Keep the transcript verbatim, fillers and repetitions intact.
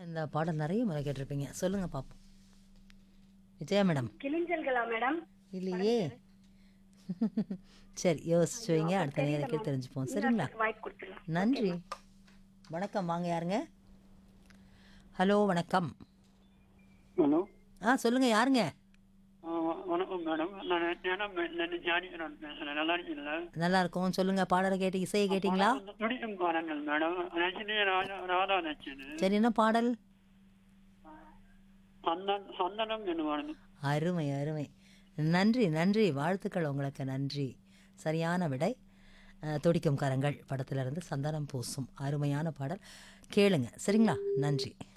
இந்த பாடல் நிறைய முறை கேட்டிருப்பீங்க. சொல்லுங்க பாப்போம். விஜயா மேடம். கிளிஞ்சல்களா மேடம்? இல்லையே. சரி யோசிச்சு ஐயோ, வைங்க. அப்ப அடுத்த தெரியல நேரக்கே மேம். தெரிஞ்சுப்போம். சரிங்களா? இன்னொருத்தருக்கு வாய்ப்பு கொடுத்துடலாம். ஓகே நன்றி. மேம். வணக்கம். வாங்க யாருங்க? ஹலோ வணக்கம். ஹலோ ஆ சொல்லுங்க யாருங்க? ஆ, வணக்கம் மேடம். நான் ஞானம் நான் ஞானி நான் பேசுறேன். நல்லா இருக்கீங்களா? நல்லா இருக்கும். சொல்லுங்க பாடலை கேட்டு இசையை கேட்டிங்களா? படம் வந்து துடிக்கும் காலங்கள் மேடம். ரஜினி ராஜா ராதா நச்சனு சரி என்ன பாடல்? சந்தன் சந்தனம் என்னவானது. அருமை அருமை. நன்றி நன்றி. வாழ்த்துக்கள் உங்களுக்கு. நன்றி. சரியான விடை. அஹ், துடிக்கும் கரங்கள் படத்திலிருந்து சந்தனம் பூசும் அருமையான பாடல். கேளுங்க சரிங்களா? நன்றி.